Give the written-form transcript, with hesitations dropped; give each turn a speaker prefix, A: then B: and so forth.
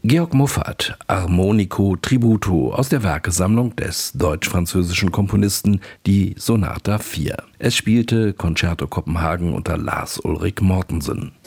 A: Georg Muffat, Armonico Tributo aus der Werkesammlung des deutsch-französischen Komponisten, die Sonata 4. Es spielte Concerto Kopenhagen unter Lars Ulrik Mortensen.